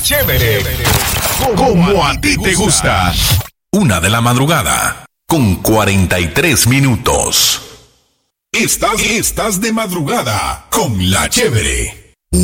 Chévere. Como a ti te gusta. 1:00 con 43 minutos. Estás de madrugada con La Chévere.